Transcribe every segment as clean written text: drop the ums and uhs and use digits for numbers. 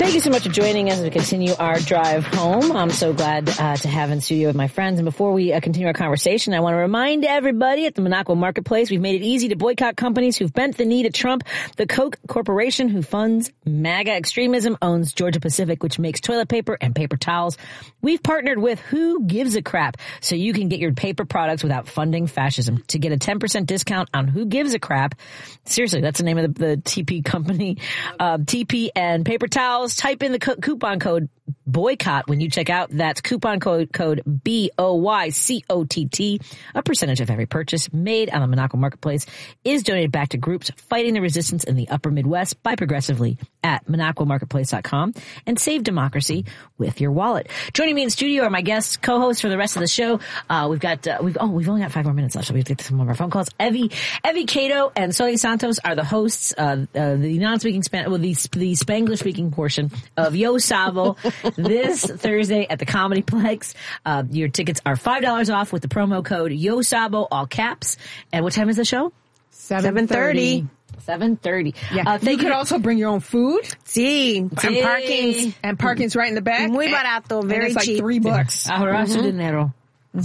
Thank you so much for joining us as we continue our drive home. I'm so glad to have in studio with my friends. And before we continue our conversation, I want to remind everybody at the Monaco Marketplace, we've made it easy to boycott companies who've bent the knee to Trump. The Koch Corporation, who funds MAGA extremism, owns Georgia Pacific, which makes toilet paper and paper towels. We've partnered with Who Gives a Crap so you can get your paper products without funding fascism. To get a 10% discount on Who Gives a Crap, seriously, that's the name of the TP company, TP and paper towels. Type in the coupon code boycott when you check out. That's coupon code BOYCOTT. A percentage of every purchase made on the Monaco Marketplace is donated back to groups fighting the resistance in the upper Midwest by Progressively at MonacoMarketplace.com, and save democracy with your wallet. Joining me in studio are my guests, co-hosts for the rest of the show. We've only got 5 more minutes left, so we have to get to some of our phone calls. Evie Cato and Sonia Santos are the hosts, the non-speaking the Spanglish speaking portion of Yo Sabo this Thursday at the Comedy Plex. Your tickets are $5 off with the promo code Yo Sabo, all caps. And what time is the show? 7:30. 7:30. Yeah. You could also bring your own food. Sí. And parking's right in the back. Muy barato. Very cheap. It's like $3. Ahorraste dinero.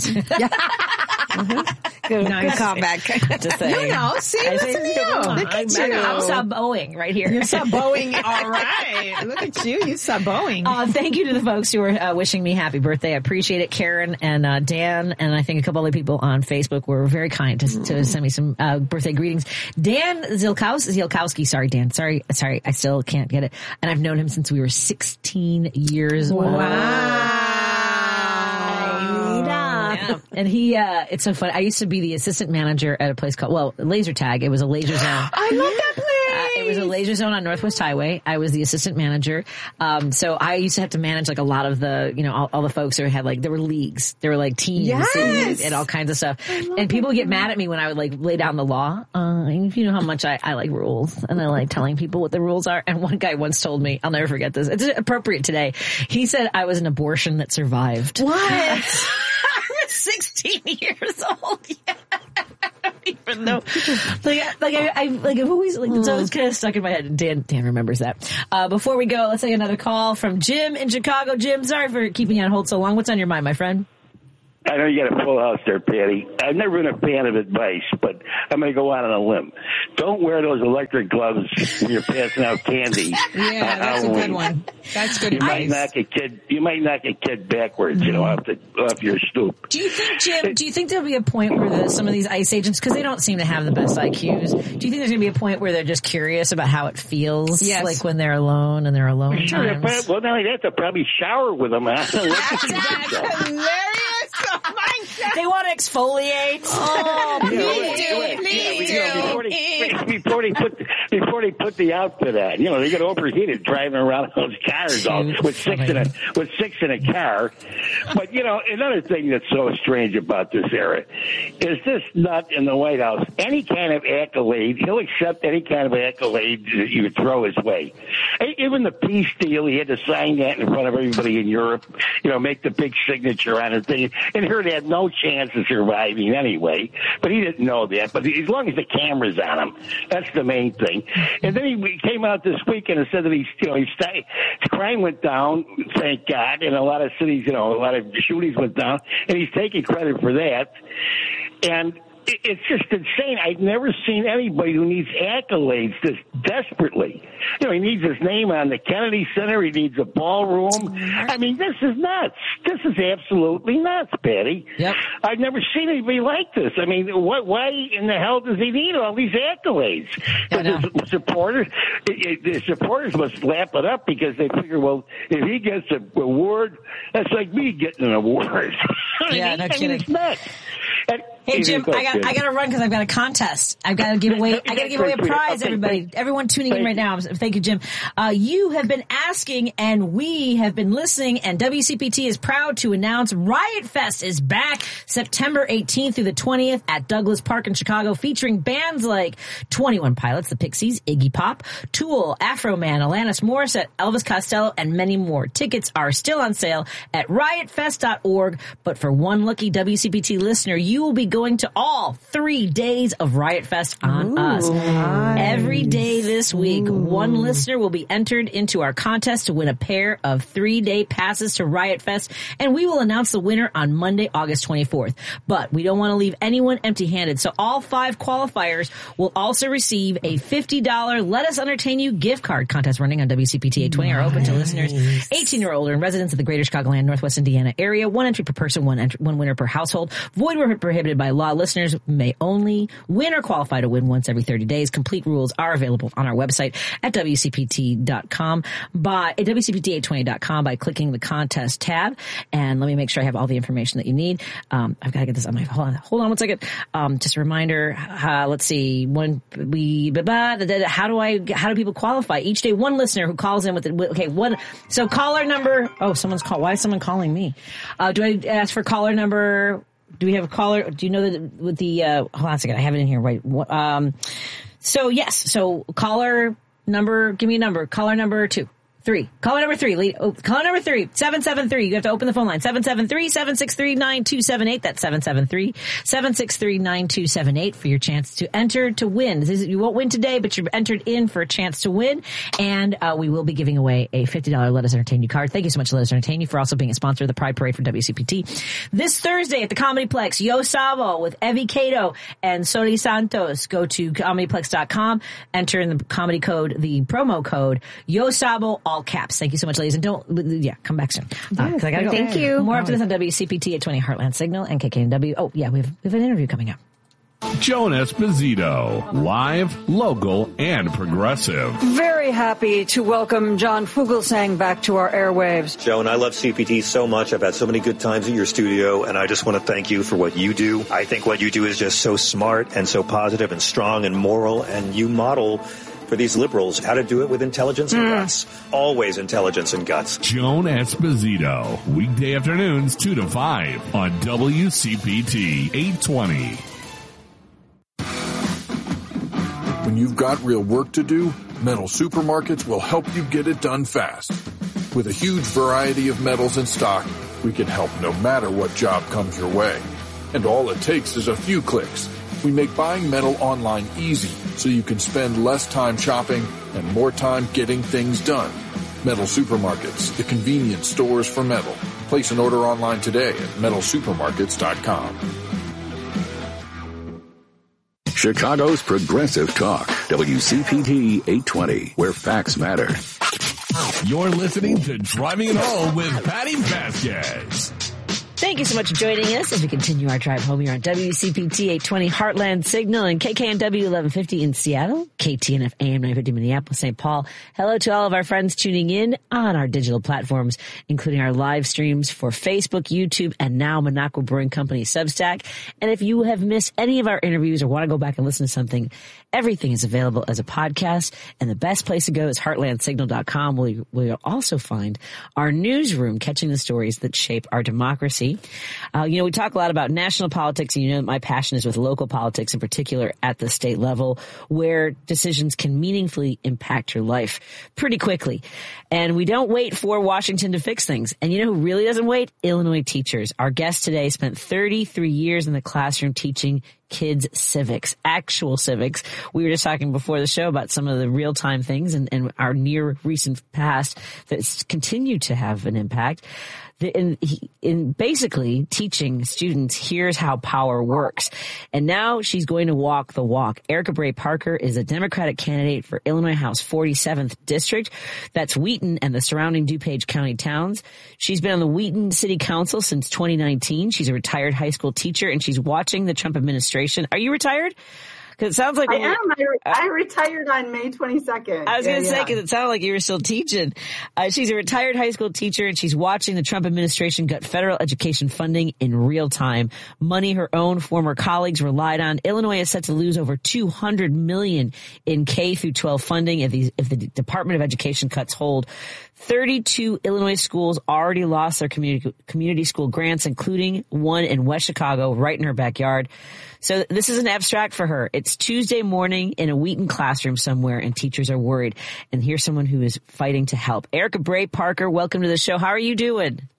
Good callback. Just saying. You know, see, listen to you. Look at you. I'm saboing right here. You're saboing. All right. Look at you. You're saboing. Thank you to the folks who are wishing me happy birthday. I appreciate it. Karen and Dan, and I think a couple other people on Facebook were very kind to send me some birthday greetings. Dan Zielkowski. Sorry, Dan. Sorry. I still can't get it. And I've known him since we were 16 years old. Wow. And he, it's so fun. I used to be the assistant manager at a place called, Laser Tag. It was a laser zone. I love that place. It was a laser zone on Northwest Highway. I was the assistant manager. So I used to have to manage like a lot of the, all the folks who had like, there were leagues. There were like teams and all kinds of stuff. And people would get mad at me when I would like lay down the law. You know how much I like rules and I like telling people what the rules are. And one guy once told me, I'll never forget this. It's appropriate today. He said I was an abortion that survived. What? 16 years old. Yeah. Even though, I've always, it's always kind of stuck in my head. Dan remembers that. Before we go, let's take another call from Jim in Chicago. Jim, sorry for keeping you on hold so long. What's on your mind, my friend? I know you got a full house there, Patty. I've never been a fan of advice, but I'm going to go out on a limb. Don't wear those electric gloves when you're passing out candy. Yeah, that's a good one. That's good advice. You might knock a kid backwards, off your stoop. Do you think, Jim, there'll be a point where some of these ICE agents, because they don't seem to have the best IQs, do you think there's going to be a point where they're just curious about how it feels? Yes. Like when they're alone and they're alone times? Well, not only that, they'll probably shower with them. That's hilarious. Oh my God. They want to exfoliate. Oh, Before they put the outfit on, they get overheated driving around those cars with six in a car. But another thing that's so strange about this era is this nut in the White House. Any kind of accolade, he'll accept any kind of accolade that you throw his way. Even the peace deal, he had to sign that in front of everybody in Europe. Make the big signature on it. And here they had no chance of surviving anyway. But he didn't know that. But as long as the camera's on him, that's the main thing. And then he came out this weekend and said that his crime went down, thank God, in a lot of cities, a lot of shootings went down, and he's taking credit for that. And it's just insane. I've never seen anybody who needs accolades this desperately. He needs his name on the Kennedy Center. He needs a ballroom. I mean, this is nuts. This is absolutely nuts, Patty. Yep. I've never seen anybody like this. I mean, why in the hell does he need all these accolades? The supporters must lap it up because they figure, well, if he gets an award, that's like me getting an award. Yeah, no kidding. It's nuts. Hey Jim, I got to run because I've got a contest. I've got to give away. I got to give away a prize. Everybody, everyone tuning in right now. Thank you, Jim. You have been asking, and we have been listening. And WCPT is proud to announce Riot Fest is back September 18th through the 20th at Douglas Park in Chicago, featuring bands like 21 Pilots, the Pixies, Iggy Pop, Tool, Afro Man, Alanis Morissette, Elvis Costello, and many more. Tickets are still on sale at riotfest.org. But for one lucky WCPT listener, you will be going to all 3 days of Riot Fest on us. Nice. Every day this week, one listener will be entered into our contest to win a pair of 3-day passes to Riot Fest, and we will announce the winner on Monday, August 24th. But we don't want to leave anyone empty-handed, so all 5 qualifiers will also receive a $50 Let Us Entertain You gift card. Contest running on WCPT 820 are open to listeners 18 or older and residents of the greater Chicagoland, Northwest Indiana area. 1 entry per person, one winner per household. Void where prohibited by law. Listeners may only win or qualify to win once every 30 days. Complete rules are available on our website at WCPT.com at WCPT820.com by clicking the contest tab. And let me make sure I have all the information that you need. I've got to get this on my, hold on 1 second. Just a reminder, let's see, how do people qualify? Each day, one listener who calls in so caller number, someone's called. Why is someone calling me? Do I ask for caller number? Do we have a caller? Do you know that with the, hold on a second, I have it in here, right? So caller number, give me a number, caller number 3. Caller number 3. Caller number 3, 773. You have to open the phone line. 773-763-9278. That's 773-763-9278 for your chance to enter to win. You won't win today, but you're entered in for a chance to win. And we will be giving away a $50 Let Us Entertain You card. Thank you so much, Let Us Entertain You, for also being a sponsor of the Pride Parade for WCPT. This Thursday at the Comedy Plex, Yo Sabo with Evie Cato and Soli Santos. Go to comedyplex.com, enter in the comedy code, the promo code, Yo Sabo, all caps. Thank you so much, ladies. And come back soon. Yes, I gotta go. Thank you. More after this on WCPT at 20 Heartland Signal and KKNW. Oh, yeah, we have an interview coming up. Joan Esposito, live, local, and progressive. Very happy to welcome John Fugelsang back to our airwaves. Joan, I love CPT so much. I've had so many good times at your studio, and I just want to thank you for what you do. I think what you do is just so smart and so positive and strong and moral, and you model for these liberals how to do it with intelligence and guts. Always intelligence and guts. Joan Esposito, weekday afternoons 2 to 5 on WCPT 820. When you've got real work to do, Metal Supermarkets will help you get it done fast. With a huge variety of metals in stock, we can help no matter what job comes your way. And all it takes is a few clicks. We make buying metal online easy so you can spend less time shopping and more time getting things done. Metal Supermarkets, the convenience stores for metal. Place an order online today at metalsupermarkets.com. Chicago's Progressive Talk, WCPT 820, where facts matter. You're listening to Driving It Home with Patty Vasquez. Thank you so much for joining us as we continue our drive home here on WCPT 820 Heartland Signal and KKNW 1150 in Seattle, KTNF AM 950 Minneapolis, St. Paul. Hello to all of our friends tuning in on our digital platforms, including our live streams for Facebook, YouTube, and now Minocqua Brewing Company Substack. And if you have missed any of our interviews or want to go back and listen to something, everything is available as a podcast. And the best place to go is heartlandsignal.com, where you'll also find our newsroom, catching the stories that shape our democracy. We talk a lot about national politics, and you know my passion is with local politics, in particular at the state level, where decisions can meaningfully impact your life pretty quickly. And we don't wait for Washington to fix things. And you know who really doesn't wait? Illinois teachers. Our guest today spent 33 years in the classroom teaching kids civics, actual civics. We were just talking before the show about some of the real-time things and our near recent past that continue to have an impact. In basically teaching students, here's how power works. And now she's going to walk the walk. Erica Bray Parker is a Democratic candidate for Illinois House 47th District. That's Wheaton and the surrounding DuPage County towns. She's been on the Wheaton City Council since 2019. She's a retired high school teacher, and she's watching the Trump administration. Are you retired? Because it sounds like I am. I retired on May 22nd. I was going to say, because it sounded like you were still teaching. She's a retired high school teacher, and she's watching the Trump administration gut federal education funding in real time. Money her own former colleagues relied on. Illinois is set to lose over $200 million in K through 12 funding if the Department of Education cuts hold. 32 Illinois schools already lost their community school grants, including one in West Chicago, right in her backyard. So this isn't abstract for her. It's Tuesday morning in a Wheaton classroom somewhere, and teachers are worried. And here's someone who is fighting to help. Erica Bray Parker, welcome to the show. How are you doing?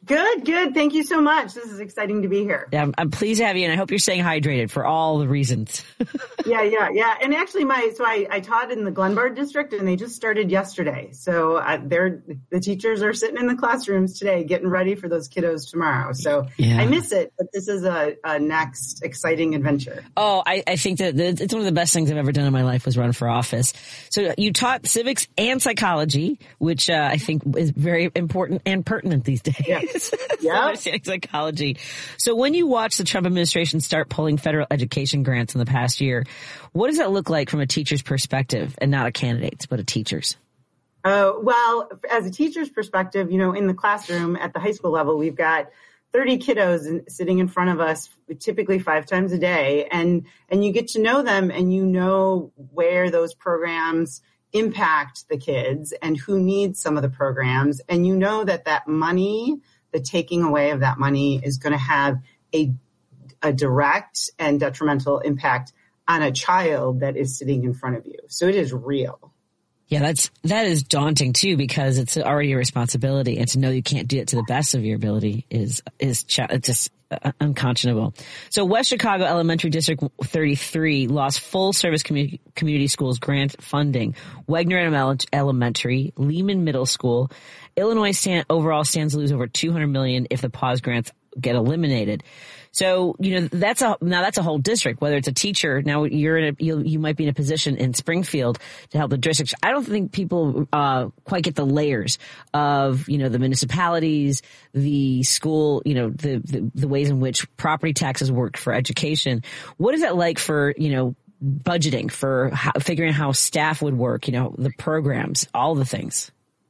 Good. Thank you so much. This is exciting to be here. Yeah, I'm pleased to have you, and I hope you're staying hydrated for all the reasons. Yeah. And actually, I taught in the Glenbard district, and they just started yesterday. So the teachers are sitting in the classrooms today, getting ready for those kiddos tomorrow. So yeah. I miss it, but this is a next exciting adventure. Oh, I think that it's one of the best things I've ever done in my life was run for office. So you taught civics and psychology, which I think is very important and pertinent these days. Yeah. Understanding psychology. So when you watch the Trump administration start pulling federal education grants in the past year, what does that look like from a teacher's perspective, and not a candidate's, but a teacher's? Well, as a teacher's perspective, in the classroom at the high school level, we've got 30 kiddos sitting in front of us, typically 5 times a day, and you get to know them, and you know where those programs impact the kids and who needs some of the programs, and you know that money, the taking away of that money, is going to have a direct and detrimental impact on a child that is sitting in front of you. So it is real. Yeah, that is daunting too, because it's already a responsibility, and to know you can't do it to the best of your ability is just unconscionable. So West Chicago Elementary District 33 lost full service community schools grant funding. Wagner Elementary, Lehman Middle School, Illinois overall stands to lose over $200 million if the pause grants get eliminated. So, that's a whole district, whether it's a teacher. Now you might be in a position in Springfield to help the district. I don't think people, quite get the layers of, the municipalities, the school, the ways in which property taxes work for education. What is that like for, budgeting, for figuring out how staff would work, the programs, all the things?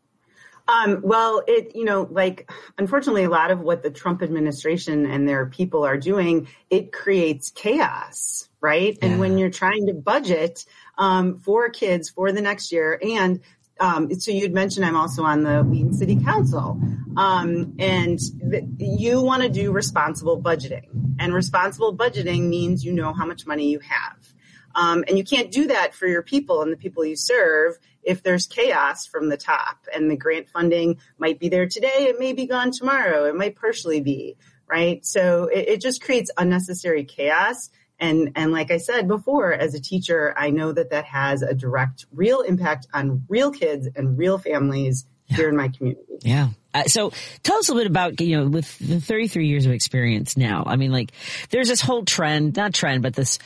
Well, unfortunately, a lot of what the Trump administration and their people are doing, it creates chaos, right? Yeah. And when you're trying to budget for kids for the next year, and so you'd mentioned I'm also on the Wheaton City Council, and you want to do responsible budgeting, and responsible budgeting means you know how much money you have. And you can't do that for your people and the people you serve if there's chaos from the top, and the grant funding might be there today. It may be gone tomorrow. It might partially be, right? So it just creates unnecessary chaos. And like I said before, as a teacher, I know that has a direct, real impact on real kids and real families here in my community. Yeah. So tell us a little bit about, with the 33 years of experience now. I mean, there's this whole but this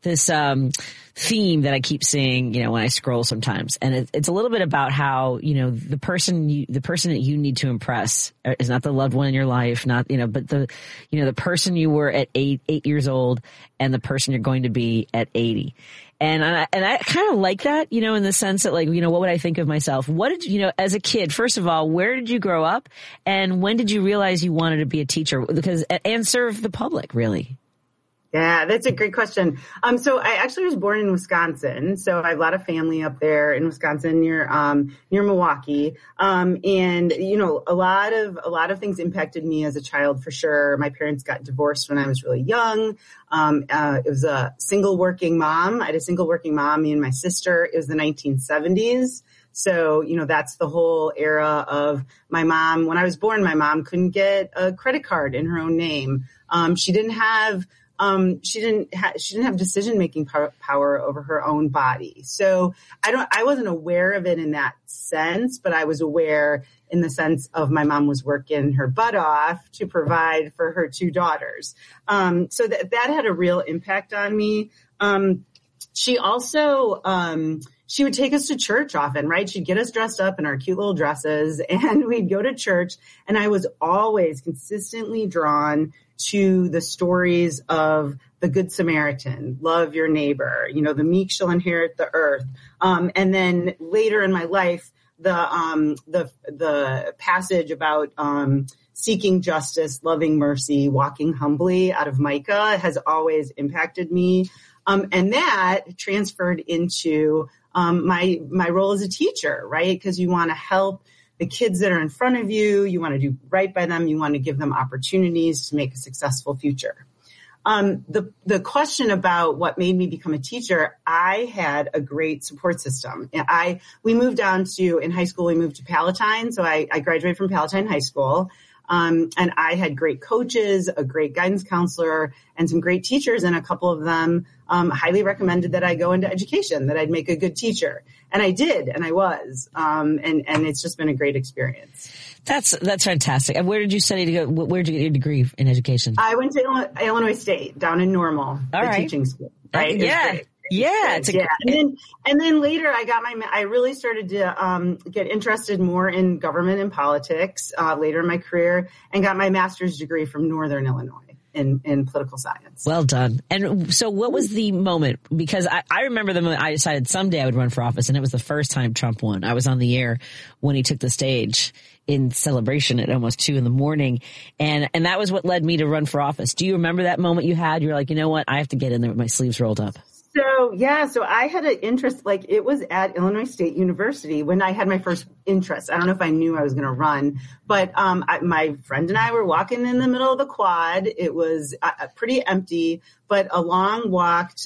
theme that I keep seeing, when I scroll sometimes. And it's a little bit about how, the person that you need to impress is not the loved one in your life, not, but the person you were at 8 years old and the person you're going to be at 80. And I kind of like that, in the sense that, what would I think of myself? What did as a kid, first of all, where did you grow up, and when did you realize you wanted to be a teacher? And serve the public, really? Yeah, that's a great question. So I actually was born in Wisconsin. So I have a lot of family up there in Wisconsin near Milwaukee. And, a lot of things impacted me as a child, for sure. My parents got divorced when I was really young. It was a single working mom. I had a single working mom, me and my sister. It was the 1970s. So, that's the whole era of my mom. When I was born, my mom couldn't get a credit card in her own name. She didn't have decision-making power over her own body. So I wasn't aware of it in that sense, but I was aware in the sense of my mom was working her butt off to provide for her 2 daughters. So that had a real impact on me. She also, she would take us to church often, right? She'd get us dressed up in our cute little dresses, and we'd go to church. And I was always consistently drawn to the stories of the Good Samaritan, love your neighbor, the meek shall inherit the earth. And then later in my life, the passage about seeking justice, loving mercy, walking humbly out of Micah has always impacted me. And that transferred into my role as a teacher, right? Because you want to help the kids that are in front of you. You want to do right by them. You want to give them opportunities to make a successful future. The question about what made me become a teacher, I had a great support system. We moved down to, in high school, we moved to Palatine. So I graduated from Palatine High School. And I had great coaches, a great guidance counselor, and some great teachers. And a couple of them highly recommended that I go into education, that I'd make a good teacher. And I did, and I was. And it's just been a great experience. That's fantastic. And where did you study to go? Where did you get your degree in education? I went to Illinois State, down in Normal, teaching school. Right? Yeah. Yeah. And then later I really started to get interested more in government and politics later in my career, and got my master's degree from Northern Illinois in political science. Well done. And so what was the moment? Because I remember the moment I decided someday I would run for office, and it was the first time Trump won. I was on the air when he took the stage in celebration at almost 2 a.m. And that was what led me to run for office. Do you remember that moment you had? You were like, you know what? I have to get in there with my sleeves rolled up. So I had an interest, like it was at Illinois State University when I had my first interest. I don't know if I knew I was going to run, but my friend and I were walking in the middle of the quad. It was pretty empty, but along walked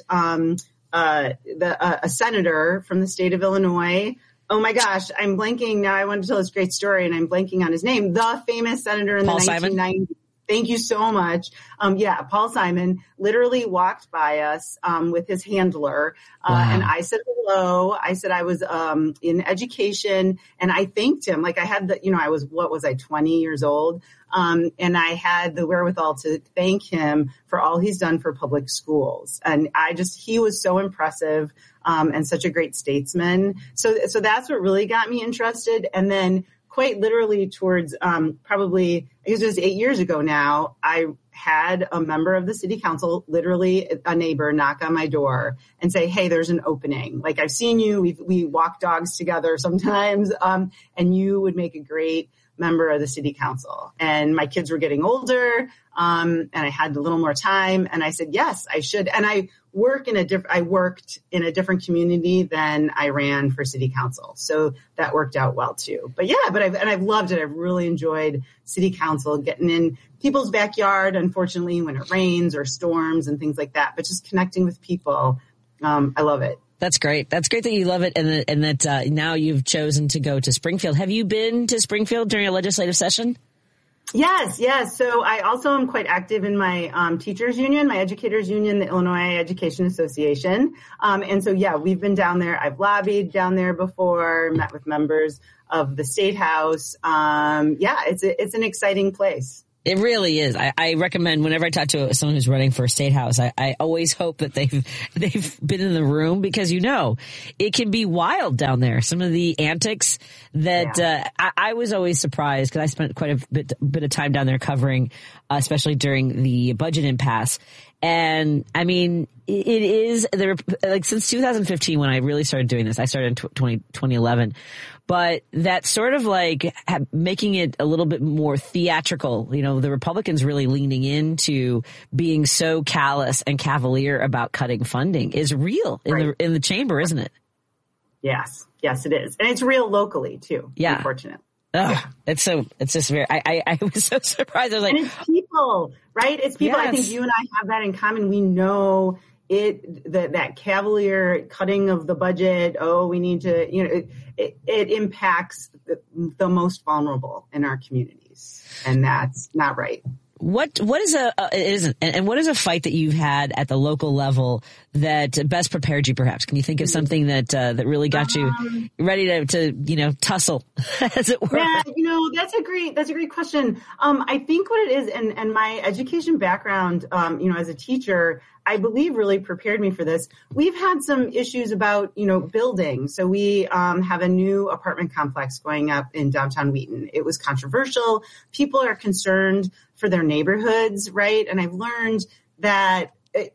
a senator from the state of Illinois. Oh my gosh, I'm blanking now. I wanted to tell this great story, and I'm blanking on his name. The famous senator in Paul the 1990s. Simon? Thank you so much. Paul Simon literally walked by us with his handler, and I said hello. I said I was in education, and I thanked him. Like I had I was 20 years old, and I had the wherewithal to thank him for all he's done for public schools. And he was so impressive and such a great statesman. So that's what really got me interested. And then quite literally towards probably, I guess it was 8 years ago now, I had a member of the city council, literally a neighbor, knock on my door and say, hey, there's an opening. Like, I've seen you. We walk dogs together sometimes, and you would make a great member of the city council. And my kids were getting older, and I had a little more time. And I said, yes, I should. And I worked in a different community than I ran for city council. So that worked out well too. But I've loved it. I've really enjoyed city council, getting in people's backyard, unfortunately, when it rains or storms and things like that, but just connecting with people. I love it. That's great. That's great that you love it, and that now you've chosen to go to Springfield. Have you been to Springfield during a legislative session? Yes. So I also am quite active in my teachers union, my educators union, the Illinois Education Association. And so, we've been down there. I've lobbied down there before, met with members of the State House. It's an exciting place. It really is. I recommend whenever I talk to someone who's running for a state house, I always hope that they've been in the room, because it can be wild down there. Some of the antics that I was always surprised, because I spent quite a bit of time down there covering, especially during the budget impasse. And I mean, it is like since 2015 when I really started doing this. I started in 2011. But that's sort of like making it a little bit more theatrical. The Republicans really leaning into being so callous and cavalier about cutting funding is real in the chamber, isn't it? Yes, it is. And it's real locally too. Yeah. Unfortunately. Oh, it's just very, I was so surprised. I was like, and it's people, right? It's people. Yes. I think you and I have that in common. We know that cavalier cutting of the budget. Oh, we need to, it impacts the most vulnerable in our communities, and that's not right. What is what is a fight that you've had at the local level that best prepared you? Perhaps can you think of something that really got you ready to tussle, as it were? Yeah, that's a great question. I think what it is, and my education background, as a teacher, I believe really prepared me for this. We've had some issues about, building. So we have a new apartment complex going up in downtown Wheaton. It was controversial. People are concerned for their neighborhoods, right? And I've learned that,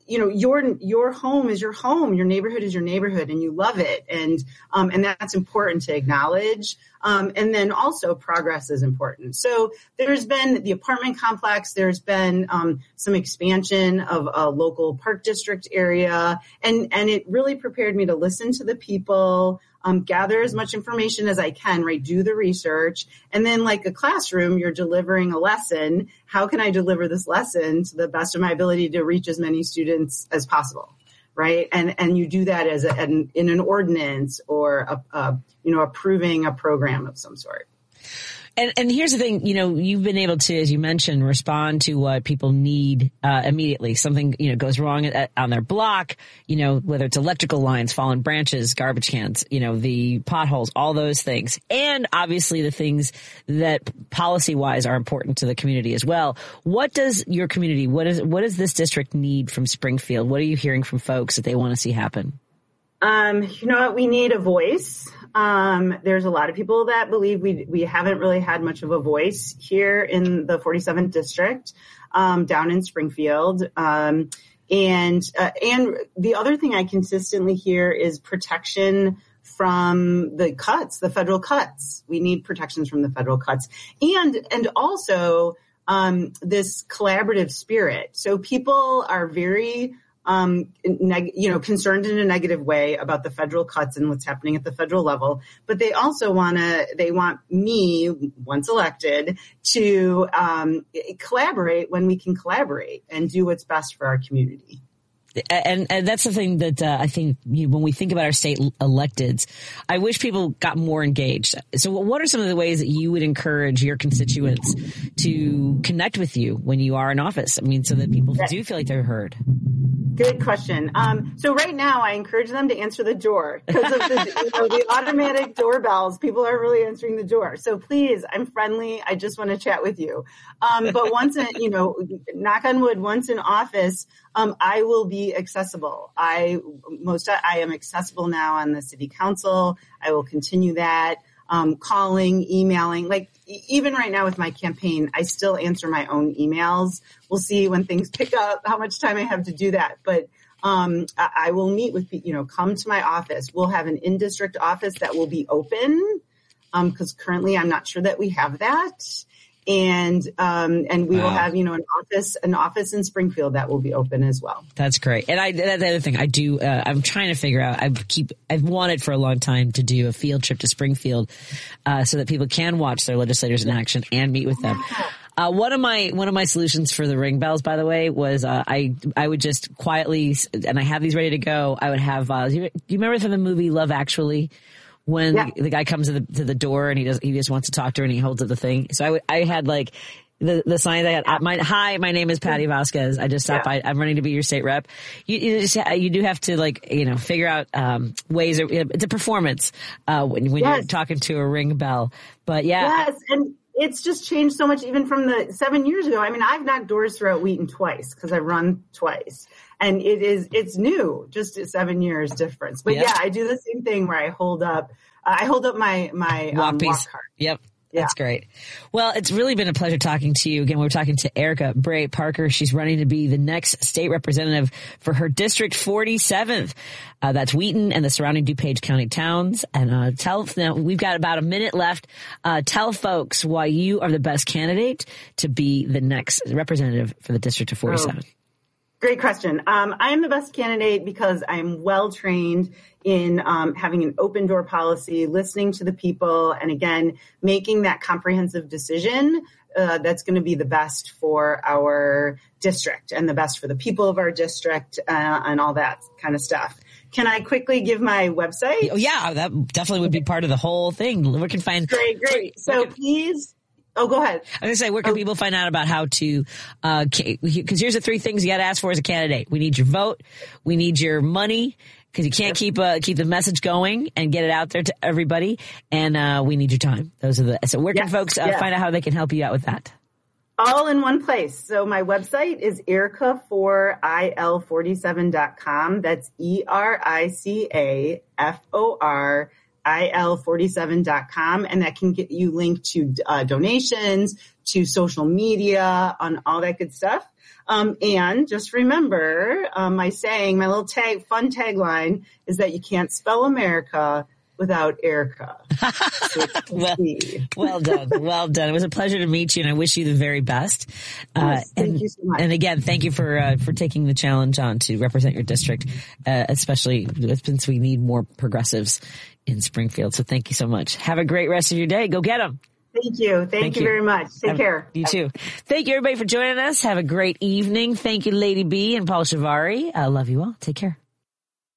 your home is your home, your neighborhood is your neighborhood, and you love it. And that's important to acknowledge. And then also progress is important. So there's been the apartment complex. There's been some expansion of a local park district area. And it really prepared me to listen to the people, gather as much information as I can, right? Do the research. And then like a classroom, you're delivering a lesson. How can I deliver this lesson to the best of my ability to reach as many students as possible? Right. And you do that in an ordinance or approving a program of some sort. And here's the thing, you've been able to, as you mentioned, respond to what people need immediately. Something, goes wrong on their block, whether it's electrical lines, fallen branches, garbage cans, the potholes, all those things. And obviously the things that policy-wise are important to the community as well. What does your community, what does this district need from Springfield? What are you hearing from folks that they want to see happen? You know what? We need a voice. There's a lot of people that believe we haven't really had much of a voice here in the 47th district, down in Springfield. And the other thing I consistently hear is protection from the cuts, the federal cuts. We need protections from the federal cuts and also, this collaborative spirit. So people are very, concerned in a negative way about the federal cuts and what's happening at the federal level. But they also want me, once elected, to collaborate when we can collaborate and do what's best for our community. And that's something that I think when we think about our state electeds, I wish people got more engaged. So what are some of the ways that you would encourage your constituents to connect with you when you are in office? I mean, so that people do feel like they're heard. Good question. So right now I encourage them to answer the door because of the automatic doorbells. People are really answering the door. So please, I'm friendly. I just want to chat with you. But once, knock on wood, once in office, I will be accessible. I am accessible now on the city council. I will continue that. Calling, emailing, even right now with my campaign, I still answer my own emails. We'll see when things pick up, how much time I have to do that. But, I will meet with people, come to my office. We'll have an in-district office that will be open. Cause currently I'm not sure that we have that. And we will have, an office in Springfield that will be open as well. That's great. And the other thing I do, I'm trying to figure out, I've wanted for a long time to do a field trip to Springfield, so that people can watch their legislators in action and meet with them. One of my solutions for the ring bells, by the way, was, I would just quietly, and I have these ready to go. I would have, do you remember from the movie Love Actually? When the guy comes to the door and he just wants to talk to her and he holds up the thing. So I had the sign that I had, hi, my name is Patty Vasquez. I just stopped by. I'm running to be your state rep. You do have to figure out, ways. It's a performance, when you're talking to a ring bell. But Yes. And it's just changed so much even from the 7 years ago. I mean, I've knocked doors throughout Wheaton twice because I've run twice. And it's new, just 7 years difference. But I do the same thing where I hold up my walk cart. Yep. That's great. Well, it's really been a pleasure talking to you. Again, we're talking to Erica Bray Parker. She's running to be the next state representative for her District 47th. That's Wheaton and the surrounding DuPage County towns. And now we've got about a minute left. Tell folks why you are the best candidate to be the next representative for the District of 47. Great question. I am the best candidate because I'm well trained in having an open door policy, listening to the people, and again, making that comprehensive decision that's going to be the best for our district and the best for the people of our district and all that kind of stuff. Can I quickly give my website? Oh, yeah, that definitely would be part of the whole thing. We can find great. So please. Oh, go ahead. I was going to say, where can people find out about how to, because here's the three things you got to ask for as a candidate. We need your vote. We need your money because you can't keep the message going and get it out there to everybody. And, we need your time. So where can folks find out how they can help you out with that? All in one place. So my website is erica4il47.com. That's ERICAFOR. il47.com, and that can get you linked to donations, to social media, on all that good stuff. And just remember, my little fun tagline is that you can't spell America without Erica. Well done. Well done. It was a pleasure to meet you, and I wish you the very best. Thank you so much. And again, thank you for taking the challenge on to represent your district, especially since we need more progressives in Springfield. So thank you so much. Have a great rest of your day. Go get them. Thank you. Thank you very much. Take care. You too. Thank you, everybody, for joining us. Have a great evening. Thank you, Lady B and Paul Shivari. I love you all. Take care.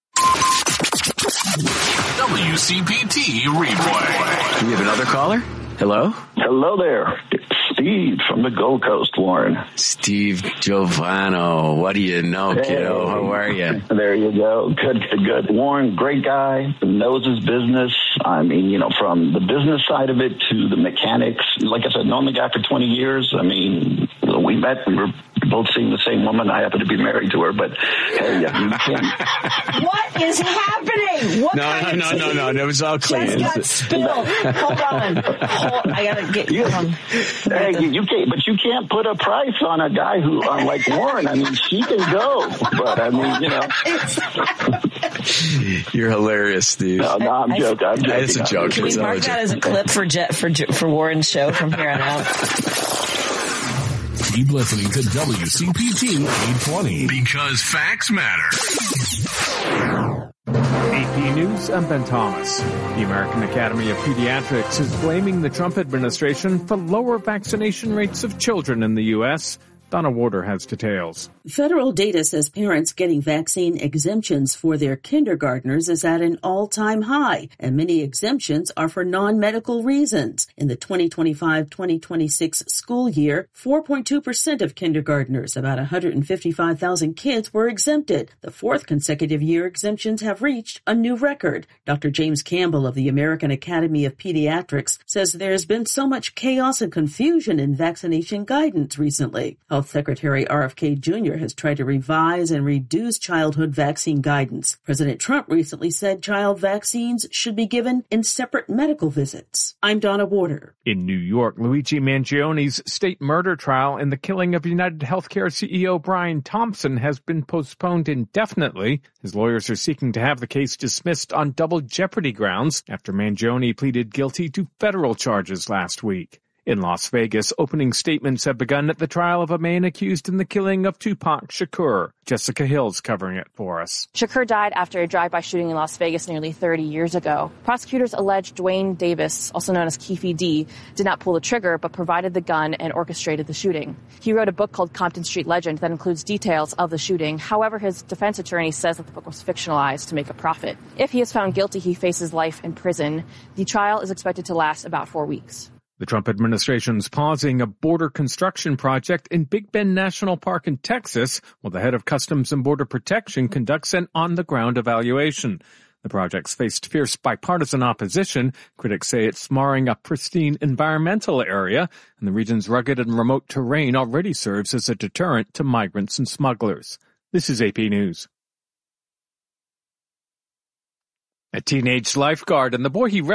WCPT replay. We have another caller? Hello? Hello there. It's Steve from the Gold Coast, Warren. Steve Giovano. What do you know, kiddo? How are you? There you go. Good. Warren, great guy, knows his business. I mean, from the business side of it to the mechanics. Like I said, known the guy for 20 years. I mean, we met. We were both seeing the same woman. I happen to be married to her, but hey, you can't. What is happening? What No. It was all clean. Just got spilled. Hold on. I gotta get you. Hey, you can't, but you can't put a price on a guy who, like Warren. I mean, she can go, but I mean, You're hilarious, Steve. No, I'm joking. It's a joke. Can we mark that as a clip for Warren's show from here on out? Keep listening to WCPT 820 because facts matter. AP News, I'm Ben Thomas. The American Academy of Pediatrics is blaming the Trump administration for lower vaccination rates of children in the U.S. Donna Warder has details. Federal data says parents getting vaccine exemptions for their kindergartners is at an all-time high, and many exemptions are for non-medical reasons. In the 2025-2026 school year, 4.2% of kindergartners, about 155,000 kids, were exempted. The fourth consecutive year exemptions have reached a new record. Dr. James Campbell of the American Academy of Pediatrics says there's been so much chaos and confusion in vaccination guidance recently. Health Secretary RFK Jr. has tried to revise and reduce childhood vaccine guidance. President Trump recently said child vaccines should be given in separate medical visits. I'm Donna Warder. In New York, Luigi Mangioni's state murder trial in the killing of United Healthcare CEO Brian Thompson has been postponed indefinitely. His lawyers are seeking to have the case dismissed on double jeopardy grounds after Mangioni pleaded guilty to federal charges last week. In Las Vegas, opening statements have begun at the trial of a man accused in the killing of Tupac Shakur. Jessica Hill's covering it for us. Shakur died after a drive-by shooting in Las Vegas nearly 30 years ago. Prosecutors allege Dwayne Davis, also known as Keefe D, did not pull the trigger but provided the gun and orchestrated the shooting. He wrote a book called Compton Street Legend that includes details of the shooting. However, his defense attorney says that the book was fictionalized to make a profit. If he is found guilty, he faces life in prison. The trial is expected to last about 4 weeks. The Trump administration's pausing a border construction project in Big Bend National Park in Texas, while the head of Customs and Border Protection conducts an on-the-ground evaluation. The project's faced fierce bipartisan opposition. Critics say it's marring a pristine environmental area, and the region's rugged and remote terrain already serves as a deterrent to migrants and smugglers. This is AP News. A teenage lifeguard and the boy he